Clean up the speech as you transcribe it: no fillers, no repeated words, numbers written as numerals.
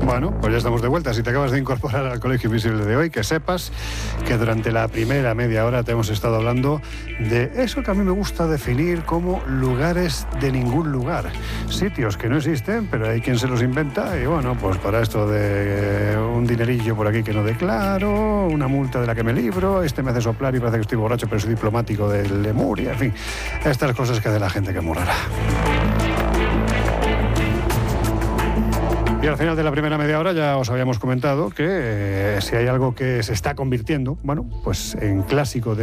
Bueno, pues ya estamos de vuelta. Si te acabas de incorporar al Colegio Invisible de hoy, que sepas que durante la primera media hora te hemos estado hablando de eso que a mí me gusta definir como lugares de ningún lugar. Sitios que no existen, pero hay quien se los inventa y bueno, pues para esto de un dinerillo por aquí que no declaro, una multa de la que me libro, me hace soplar y parece que estoy borracho, pero soy diplomático del Lemuria, en fin, estas cosas que hace la gente que es muy rara. Y al final de la primera media hora ya os habíamos comentado que si hay algo que se está convirtiendo, bueno, pues en clásico de